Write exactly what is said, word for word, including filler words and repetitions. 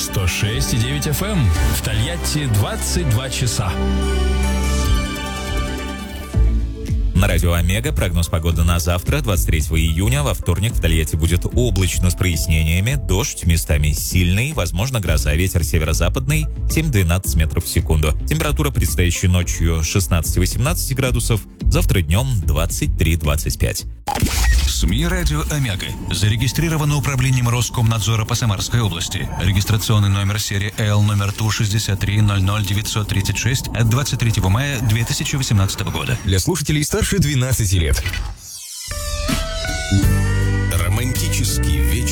сто шесть и девять эф эм. В Тольятти двадцать два часа. На радио Омега прогноз погоды на завтра, двадцать третьего июня. Во вторник в Тольятти будет облачно с прояснениями, дождь, местами сильный, возможно гроза, ветер северо-западный семь-двенадцать метров в секунду. Температура предстоящей ночью шестнадцать-восемнадцать градусов, завтра днем двадцать три - двадцать пять. СМИ «Радио Омега» зарегистрировано управлением Роскомнадзора по Самарской области. Регистрационный номер серии Л номер Ту шестьдесят три ноль ноль девятьсот тридцать шесть от двадцать третьего мая две тысячи восемнадцатого года. Для слушателей старше двенадцати лет. Романтический вечер.